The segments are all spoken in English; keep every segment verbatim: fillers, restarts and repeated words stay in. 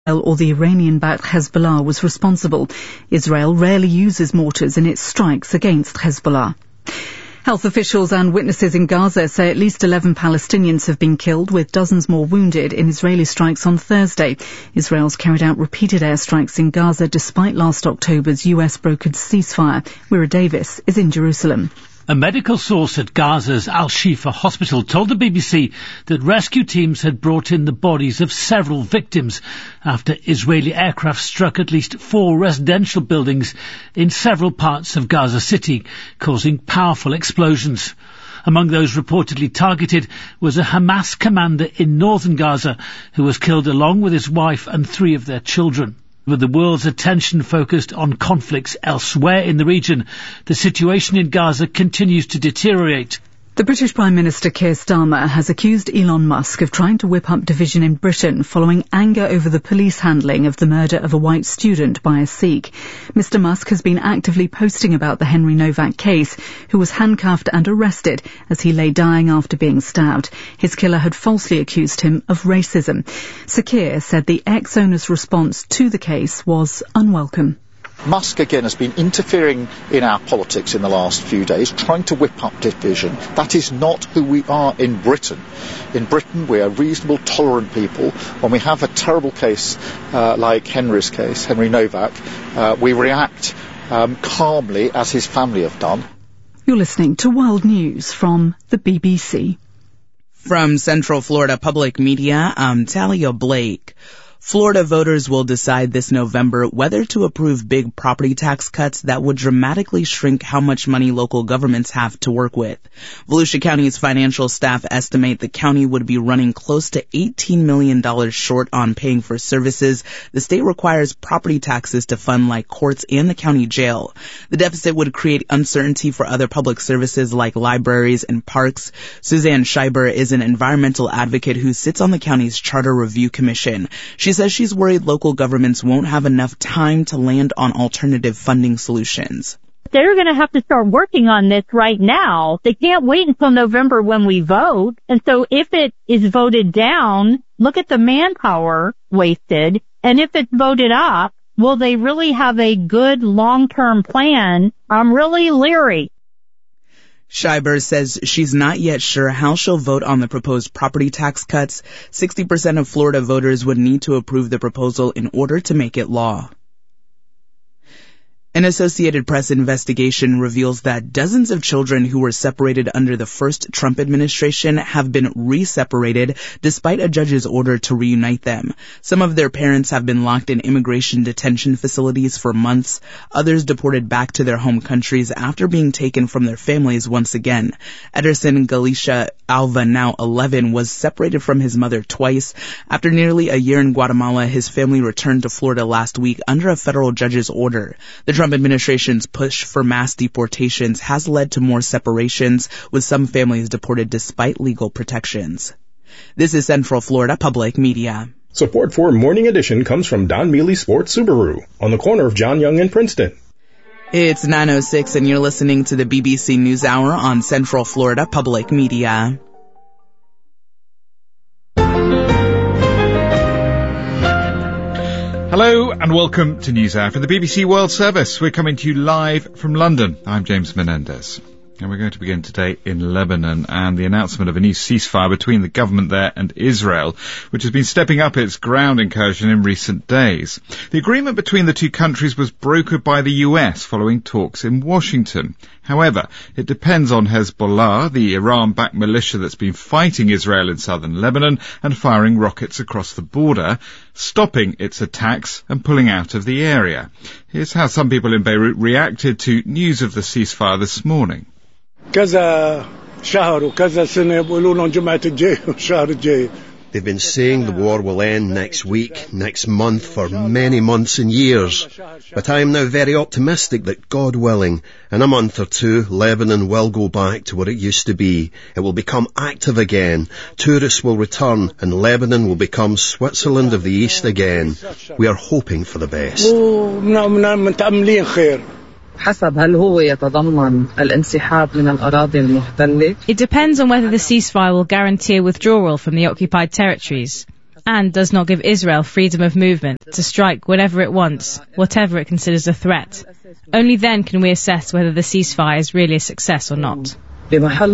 or the Iranian-backed Hezbollah was responsible. Israel rarely uses mortars in its strikes against Hezbollah. Health officials and witnesses in Gaza say at least eleven Palestinians have been killed, with dozens more wounded in Israeli strikes on Thursday. Israel's carried out repeated airstrikes in Gaza despite last October's U S-brokered ceasefire. Wira Davis is in Jerusalem. A medical source at Gaza's Al-Shifa hospital told the B B C that rescue teams had brought in the bodies of several victims after Israeli aircraft struck at least four residential buildings in several parts of Gaza City, causing powerful explosions. Among those reportedly targeted was a Hamas commander in northern Gaza who was killed along with his wife and three of their children. With the world's attention focused on conflicts elsewhere in the region, the situation in Gaza continues to deteriorate. The British Prime Minister Keir Starmer has accused Elon Musk of trying to whip up division in Britain following anger over the police handling of the murder of a white student by a Sikh. Mister Musk has been actively posting about the Henry Novak case, who was handcuffed and arrested as he lay dying after being stabbed. His killer had falsely accused him of racism. Sir Keir said the ex-owner's response to the case was unwelcome. Musk again has been interfering in our politics in the last few days, trying to whip up division. That is not who we are in Britain. In Britain we are reasonable, tolerant people. When we have a terrible case uh, like Henry's case, Henry Novak, uh, we react um, calmly as his family have done. You're listening to World News from the B B C. From Central Florida Public Media, I'm Talia Blake. Florida voters will decide this November whether to approve big property tax cuts that would dramatically shrink how much money local governments have to work with. Volusia County's financial staff estimate the county would be running close to eighteen million dollars short on paying for services the state requires property taxes to fund, like courts and the county jail. The deficit would create uncertainty for other public services like libraries and parks. Suzanne Schreiber is an environmental advocate who sits on the county's Charter Review Commission. She She says she's worried local governments won't have enough time to land on alternative funding solutions. They're going to have to start working on this right now. They can't wait until November when we vote. And so if it is voted down, look at the manpower wasted. And if it's voted up, will they really have a good long-term plan? I'm really leery. Schreiber says she's not yet sure how she'll vote on the proposed property tax cuts. sixty percent of Florida voters would need to approve the proposal in order to make it law. An Associated Press investigation reveals that dozens of children who were separated under the first Trump administration have been re-separated despite a judge's order to reunite them. Some of their parents have been locked in immigration detention facilities for months, others deported back to their home countries after being taken from their families once again. Ederson Galicia Alva, now eleven, was separated from his mother twice. After nearly a year in Guatemala, his family returned to Florida last week under a federal judge's order. The Trump administration's push for mass deportations has led to more separations, with some families deported despite legal protections. This is Central Florida Public Media. Support for Morning Edition comes from Don Mealy Sports Subaru on the corner of John Young and Princeton. It's nine oh six and you're listening to the B B C News Hour on Central Florida Public Media. Hello and welcome to NewsHour from the B B C World Service. We're coming to you live from London. I'm James Menendez. And we're going to begin today in Lebanon and the announcement of a new ceasefire between the government there and Israel, which has been stepping up its ground incursion in recent days. The agreement between the two countries was brokered by the U S following talks in Washington. However, it depends on Hezbollah, the Iran-backed militia that's been fighting Israel in southern Lebanon and firing rockets across the border, stopping its attacks and pulling out of the area. Here's how some people in Beirut reacted to news of the ceasefire this morning. They've been saying the war will end next week, next month, for many months and years. But I am now very optimistic that, God willing, in a month or two, Lebanon will go back to what it used to be. It will become active again. Tourists will return, and Lebanon will become Switzerland of the East again. We are hoping for the best. حسب هل هو يتضمن الانسحاب من الأراضي المحتلة. It depends on whether the ceasefire will guarantee a withdrawal from the occupied territories. and does not give Israel freedom of movement to strike whenever it wants, whatever it considers a threat. Only then can we assess whether the ceasefire is really a success or not. We did not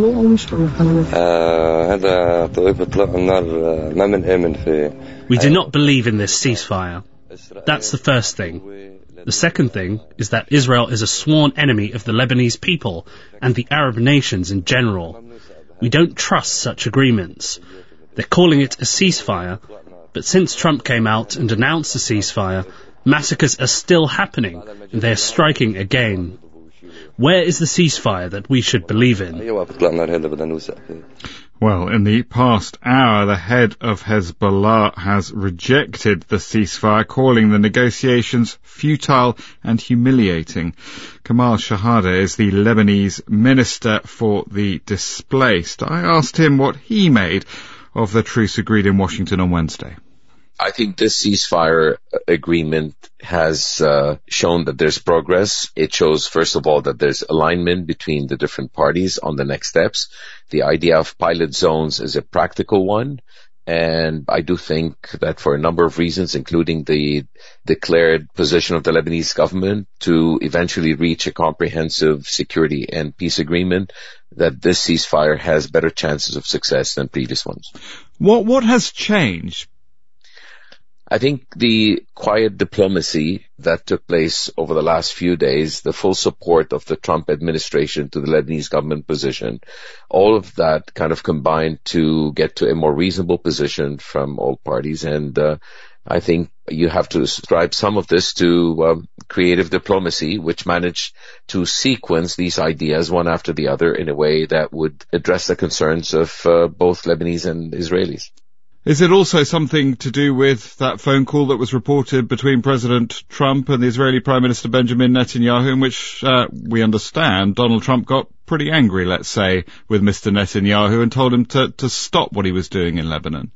believe in this ceasefire. That's the first thing. The second thing is that Israel is a sworn enemy of the Lebanese people and the Arab nations in general. We don't trust such agreements. They're calling it a ceasefire, but since Trump came out and announced a ceasefire, massacres are still happening and they're striking again. Where is the ceasefire that we should believe in? Well, in the past hour, the head of Hezbollah has rejected the ceasefire, calling the negotiations futile and humiliating. Kamal Shahada is the Lebanese minister for the displaced. I asked him what he made of the truce agreed in Washington on Wednesday. I think this ceasefire agreement has uh, shown that there's progress. It shows, first of all, that there's alignment between the different parties on the next steps. The idea of pilot zones is a practical one. And I do think that for a number of reasons, including the declared position of the Lebanese government to eventually reach a comprehensive security and peace agreement, that this ceasefire has better chances of success than previous ones. What, what has changed? I think the quiet diplomacy that took place over the last few days, the full support of the Trump administration to the Lebanese government position, all of that kind of combined to get to a more reasonable position from all parties. And uh, I think you have to ascribe some of this to um, creative diplomacy, which managed to sequence these ideas one after the other in a way that would address the concerns of uh, both Lebanese and Israelis. Is it also something to do with that phone call that was reported between President Trump and the Israeli Prime Minister Benjamin Netanyahu, in which uh, we understand Donald Trump got pretty angry, let's say, with Mister Netanyahu and told him to, to stop what he was doing in Lebanon?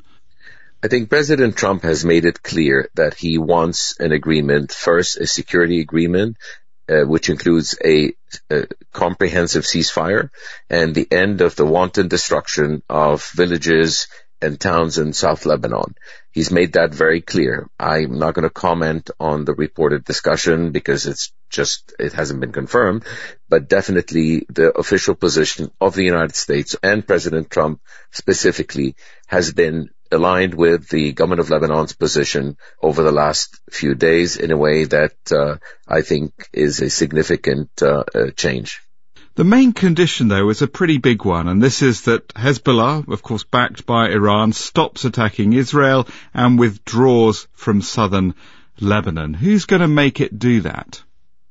I think President Trump has made it clear that he wants an agreement, first a security agreement, uh, which includes a, a comprehensive ceasefire and the end of the wanton destruction of villages and towns in South Lebanon. He's made that very clear. I'm not going to comment on the reported discussion because it's just, it hasn't been confirmed, but definitely the official position of the United States and President Trump specifically has been aligned with the government of Lebanon's position over the last few days in a way that uh, I think is a significant uh, uh, change. The main condition, though, is a pretty big one, and this is that Hezbollah, of course backed by Iran, stops attacking Israel and withdraws from southern Lebanon. Who's going to make it do that?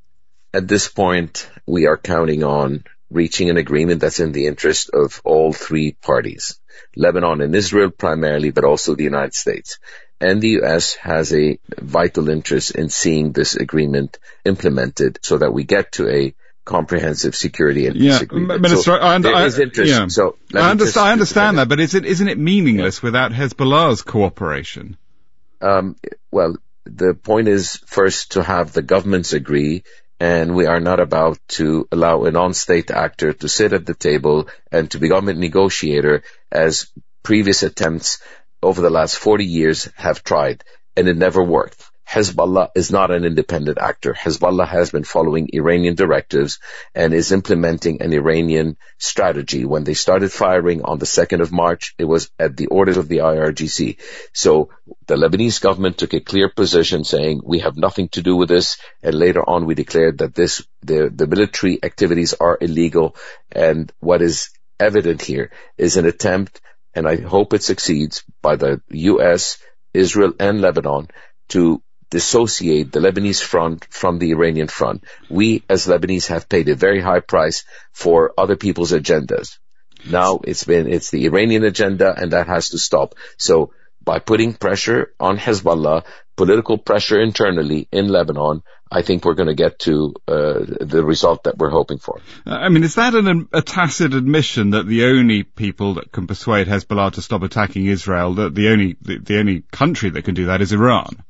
At this point, we are counting on reaching an agreement that's in the interest of all three parties, Lebanon and Israel primarily, but also the United States. And the U S has a vital interest in seeing this agreement implemented so that we get to a comprehensive security and yeah, peace agreement. Minister, so I, there I, is interest. Yeah. So I understand, I understand that, that, but is it, isn't it meaningless yeah. without Hezbollah's cooperation? Um, well, the point is first to have the governments agree, and we are not about to allow a non-state actor to sit at the table and to be government negotiator as previous attempts over the last forty years have tried, and it never worked. Hezbollah is not an independent actor. Hezbollah has been following Iranian directives and is implementing an Iranian strategy. When they started firing on the second of March, it was at the orders of the I R G C. So the Lebanese government took a clear position saying, we have nothing to do with this. And later on, we declared that this, the, the military activities are illegal. And what is evident here is an attempt, and I hope it succeeds, by the U S, Israel, and Lebanon to dissociate the Lebanese front from the Iranian front. We, as Lebanese, have paid a very high price for other people's agendas. Now it's been, it's the Iranian agenda, and that has to stop. So by putting pressure on Hezbollah, political pressure internally in Lebanon, I think we're going to get to uh, the result that we're hoping for. I mean, is that an, a tacit admission that the only people that can persuade Hezbollah to stop attacking Israel, that the only the, the only country that can do that is Iran?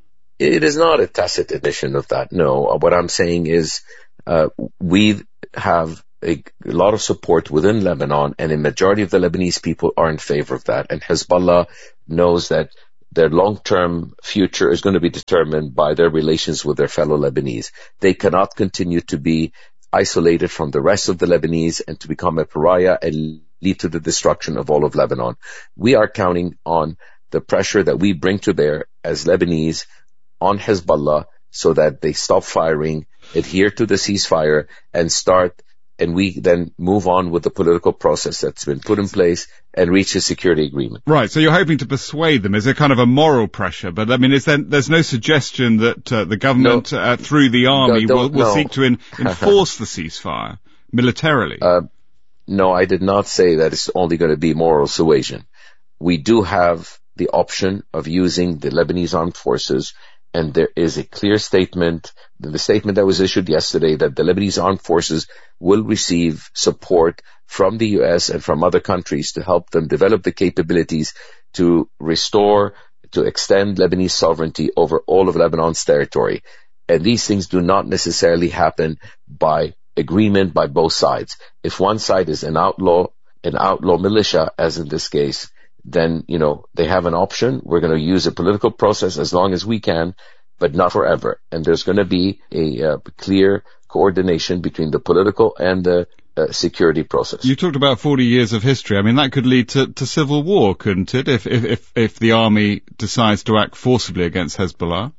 It is not a tacit admission of that, no. What I'm saying is uh, we have a, a lot of support within Lebanon, and a majority of the Lebanese people are in favor of that. And Hezbollah knows that their long-term future is going to be determined by their relations with their fellow Lebanese. They cannot continue to be isolated from the rest of the Lebanese and to become a pariah and lead to the destruction of all of Lebanon. We are counting on the pressure that we bring to bear as Lebanese on Hezbollah so that they stop firing, adhere to the ceasefire, and start, and we then move on with the political process that's been put in place and reach a security agreement. Right, so you're hoping to persuade them. Is there kind of a moral pressure? But, I mean, is there, there's no suggestion that uh, the government, no, uh, through the army, no, will, will no. seek to in, enforce the ceasefire militarily? Uh, no, I did not say that it's only going to be moral suasion. We do have the option of using the Lebanese armed forces, and there is a clear statement, the statement that was issued yesterday, that the Lebanese armed forces will receive support from the U S and from other countries to help them develop the capabilities to restore, to extend Lebanese sovereignty over all of Lebanon's territory. And these things do not necessarily happen by agreement by both sides. If one side is an outlaw, an outlaw militia, as in this case, then, you know, they have an option. We're going to use a political process as long as we can, but not forever. And there's going to be a uh, clear coordination between the political and the uh, security process. You talked about forty years of history. I mean, that could lead to, to civil war, couldn't it, if, if, if, if the army decides to act forcibly against Hezbollah?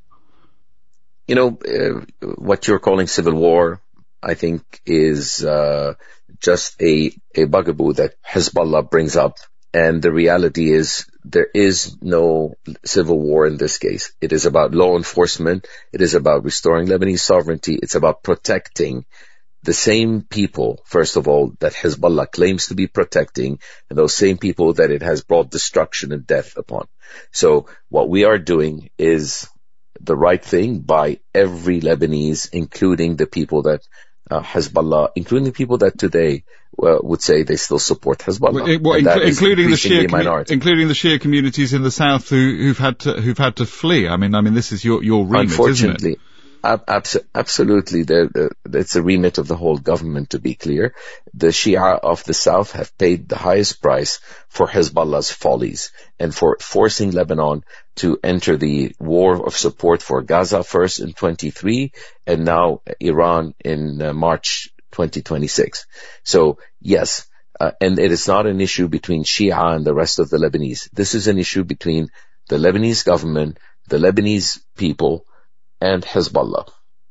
You know, uh, what you're calling civil war, I think, is uh, just a, a bugaboo that Hezbollah brings up. And the reality is there is no civil war in this case. It is about law enforcement. It is about restoring Lebanese sovereignty. It's about protecting the same people, first of all, that Hezbollah claims to be protecting, and those same people that it has brought destruction and death upon. So what we are doing is the right thing by every Lebanese, including the people that uh, Hezbollah, including the people that today Uh, would say they still support Hezbollah, well, well, inc- including the Shia, commu- including the Shia communities in the south who, who've had to who've had to flee. I mean, I mean, this is your your remit, unfortunately, isn't it? Ab- abso- absolutely, the, the, it's a remit of the whole government. To be clear, the Shia of the south have paid the highest price for Hezbollah's follies and for forcing Lebanon to enter the war of support for Gaza first in twenty-three and now Iran in uh, March twenty twenty-six. So yes, uh, and it is not an issue between Shia and the rest of the Lebanese. This is an issue between the Lebanese government, the Lebanese people, and Hezbollah.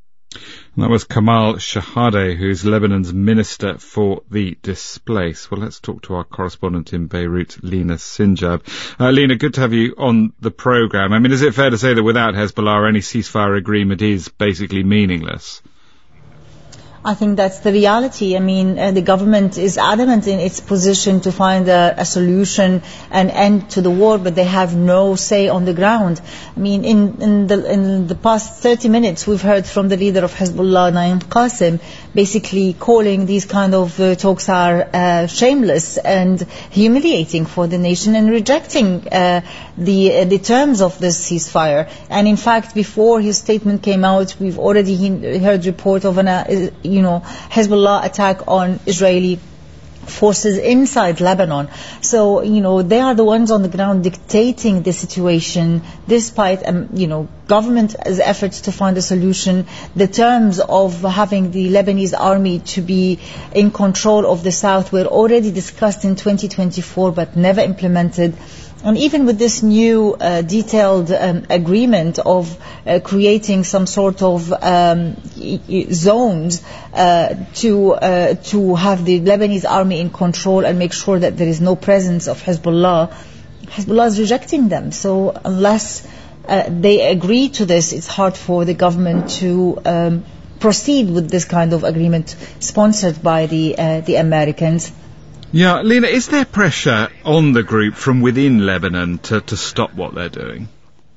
And that was Kamal Shahade, who's Lebanon's Minister for the Displaced. Well, let's talk to our correspondent in Beirut, Lena Sinjab. Uh, Lena, good to have you on the programme. I mean, is it fair to say that without Hezbollah, any ceasefire agreement is basically meaningless? I think that's the reality. I mean, uh, the government is adamant in its position to find a, a solution, an end to the war, but they have no say on the ground. I mean, in, in the in the past thirty minutes, we've heard from the leader of Hezbollah, Naim Qasim, basically calling these kind of uh, talks are uh, shameless and humiliating for the nation, and rejecting uh, the uh, the terms of this ceasefire. And in fact, before his statement came out, we've already he- heard report of an uh, you know, Hezbollah attack on Israeli forces inside Lebanon. So, you know, they are the ones on the ground dictating the situation, despite, um, you know, government's efforts to find a solution. The terms of having the Lebanese army to be in control of the south were already discussed in twenty twenty-four, but never implemented. And even with this new uh, detailed um, agreement of uh, creating some sort of um, zones uh, to uh, to have the Lebanese army in control and make sure that there is no presence of Hezbollah, Hezbollah is rejecting them. So unless uh, they agree to this, it's hard for the government to um, proceed with this kind of agreement sponsored by the uh, the Americans. Yeah, Lena, is there pressure on the group from within Lebanon to, to stop what they're doing?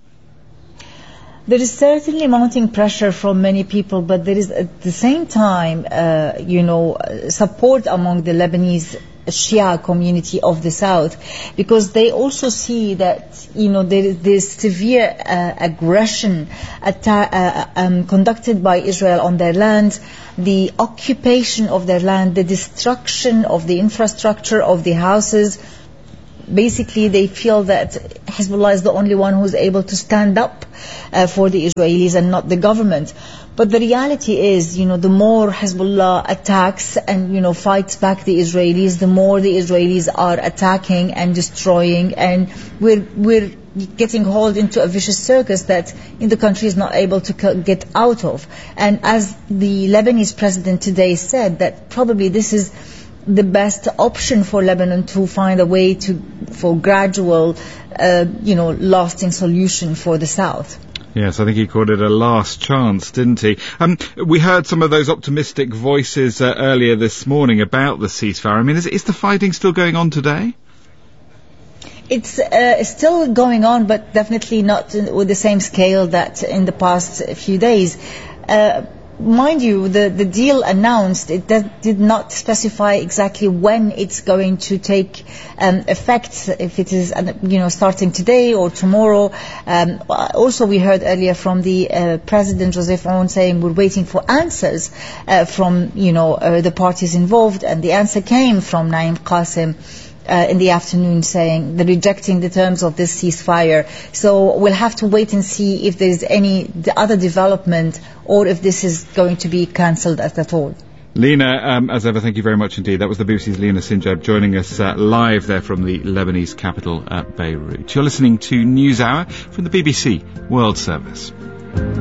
There is certainly mounting pressure from many people, but there is at the same time, uh, you know, support among the Lebanese Shia community of the south, because they also see that, you know, there is this severe uh, aggression atta- uh, um, conducted by Israel on their land, the occupation of their land, the destruction of the infrastructure of the houses, basically they feel that Hezbollah is the only one who's able to stand up uh, for the Israelis and not the government. But the reality is, you know, the more Hezbollah attacks and, you know, fights back the Israelis, the more the Israelis are attacking and destroying, and we're we're getting hauled into a vicious circus that the country is not able to get out of. And as the Lebanese president today said, that probably this is the best option for Lebanon to find a way to for gradual, uh, you know, lasting solution for the south. Yes, I think he called it a last chance, didn't he? Um, we heard some of those optimistic voices uh, earlier this morning about the ceasefire. I mean, is, is the fighting still going on today? It's uh, still going on, but definitely not with the same scale that in the past few days. Uh, mind you, the, the deal announced, it did not specify exactly when it's going to take um, effect, if it is, you know, starting today or tomorrow. Um, also, we heard earlier from the uh, President Joseph Aoun saying we're waiting for answers uh, from, you know, uh, the parties involved, and the answer came from Naim Qasim Uh, in the afternoon, saying the rejecting the terms of this ceasefire. So we'll have to wait and see if there's any the other development, or if this is going to be cancelled at, at all. Lena, um, as ever, thank you very much indeed. That was the B B C's Lena Sinjab joining us uh, live there from the Lebanese capital, uh, Beirut. You're listening to NewsHour from the B B C World Service.